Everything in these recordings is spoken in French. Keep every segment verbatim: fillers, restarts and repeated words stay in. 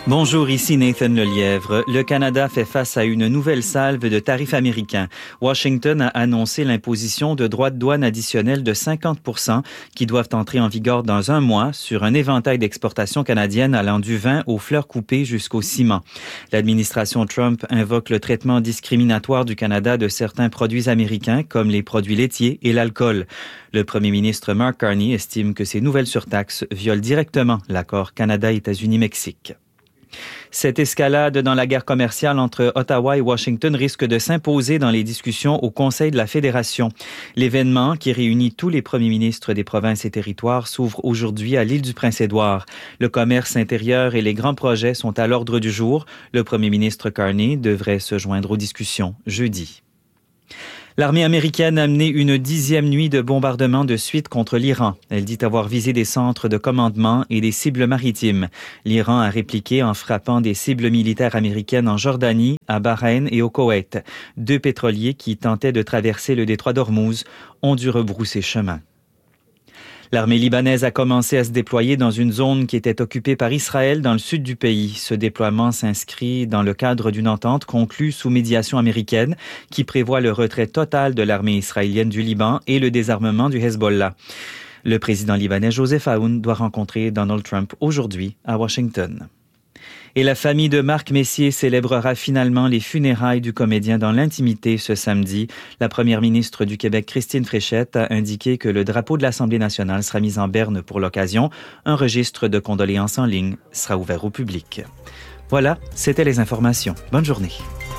Bonjour, ici Nathan Lelièvre. Le Canada fait face à une nouvelle salve de tarifs américains. Washington a annoncé l'imposition de droits de douane additionnels de cinquante pour cent qui doivent entrer en vigueur dans un mois sur un éventail d'exportations canadiennes allant du vin aux fleurs coupées jusqu'au ciment. L'administration Trump invoque le traitement discriminatoire du Canada de certains produits américains comme les produits laitiers et l'alcool. Le premier ministre Mark Carney estime que ces nouvelles surtaxes violent directement l'accord Canada-États-Unis-Mexique. Cette escalade dans la guerre commerciale entre Ottawa et Washington risque de s'imposer dans les discussions au Conseil de la Fédération. L'événement, qui réunit tous les premiers ministres des provinces et territoires, s'ouvre aujourd'hui à l'île du Prince-Édouard. Le commerce intérieur et les grands projets sont à l'ordre du jour. Le premier ministre Carney devrait se joindre aux discussions jeudi. L'armée américaine a mené une dixième nuit de bombardement de suite contre l'Iran. Elle dit avoir visé des centres de commandement et des cibles maritimes. L'Iran a répliqué en frappant des cibles militaires américaines en Jordanie, à Bahreïn et au Koweït. Deux pétroliers qui tentaient de traverser le détroit d'Ormuz ont dû rebrousser chemin. L'armée libanaise a commencé à se déployer dans une zone qui était occupée par Israël dans le sud du pays. Ce déploiement s'inscrit dans le cadre d'une entente conclue sous médiation américaine qui prévoit le retrait total de l'armée israélienne du Liban et le désarmement du Hezbollah. Le président libanais Joseph Aoun doit rencontrer Donald Trump aujourd'hui à Washington. Et la famille de Marc Messier célébrera finalement les funérailles du comédien dans l'intimité ce samedi. La première ministre du Québec, Christine Fréchette, a indiqué que le drapeau de l'Assemblée nationale sera mis en berne pour l'occasion. Un registre de condoléances en ligne sera ouvert au public. Voilà, c'était les informations. Bonne journée.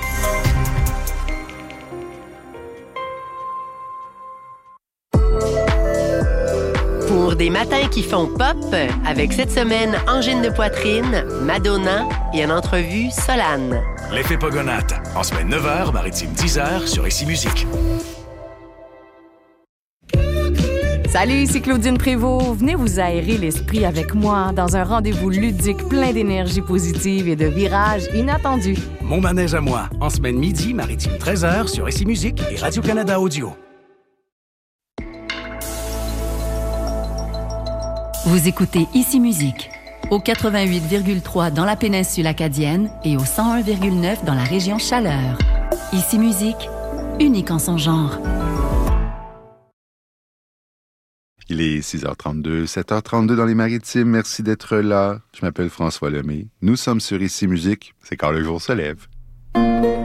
Pour des matins qui font pop, avec cette semaine angine de poitrine, Madonna et en entrevue Solane. L'effet Pogonate, en semaine neuf heures, maritime dix heures sur Ici Musique. Salut, c'est Claudine Prévost. Venez vous aérer l'esprit avec moi dans un rendez-vous ludique plein d'énergie positive et de virages inattendus. Mon manège à moi, en semaine midi, maritime treize heures sur Ici Musique et Radio-Canada Audio. Vous écoutez Ici Musique, au quatre-vingt-huit virgule trois dans la péninsule acadienne et au cent un virgule neuf dans la région Chaleur. Ici Musique, unique en son genre. Il est six heures trente-deux, sept heures trente-deux dans les Maritimes. Merci d'être là. Je m'appelle François Lemay. Nous sommes sur Ici Musique. C'est quand le jour se lève.